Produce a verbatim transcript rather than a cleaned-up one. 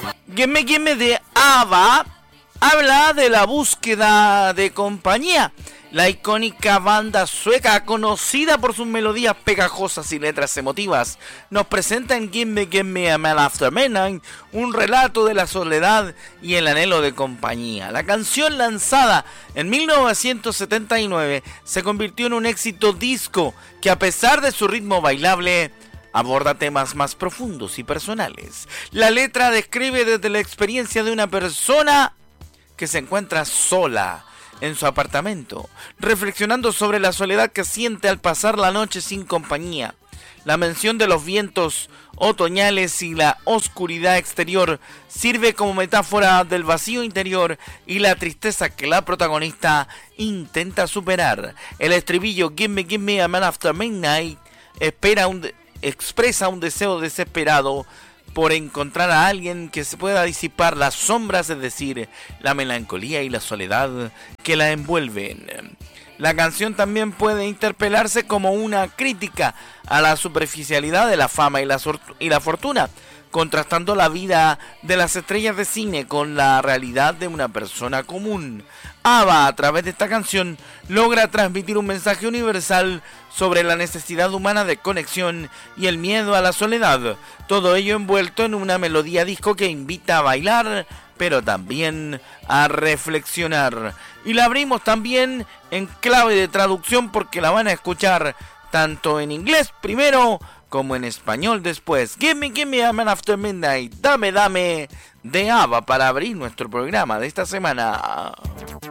Gimme Gimme de ABBA habla de la búsqueda de compañía. La icónica banda sueca, conocida por sus melodías pegajosas y letras emotivas, nos presenta en Gimme Gimme a Man After Midnight un relato de la soledad y el anhelo de compañía. La canción, lanzada en mil novecientos setenta y nueve, se convirtió en un éxito disco que, a pesar de su ritmo bailable, aborda temas más profundos y personales. La letra describe desde la experiencia de una persona que se encuentra sola en su apartamento, reflexionando sobre la soledad que siente al pasar la noche sin compañía. La mención de los vientos otoñales y la oscuridad exterior sirve como metáfora del vacío interior y la tristeza que la protagonista intenta superar. El estribillo Gimme Gimme a Man After Midnight espera un de- expresa un deseo desesperado por encontrar a alguien que se pueda disipar las sombras, es decir, la melancolía y la soledad que la envuelven. La canción también puede interpelarse como una crítica a la superficialidad de la fama y la, y la fortuna, contrastando la vida de las estrellas de cine con la realidad de una persona común. ABBA, a través de esta canción, logra transmitir un mensaje universal sobre la necesidad humana de conexión y el miedo a la soledad. Todo ello envuelto en una melodía disco que invita a bailar, pero también a reflexionar. Y la abrimos también en clave de traducción, porque la van a escuchar tanto en inglés primero como en español después. Gimme Gimme a Man After Midnight, Dame Dame de ABBA, para abrir nuestro programa de esta semana.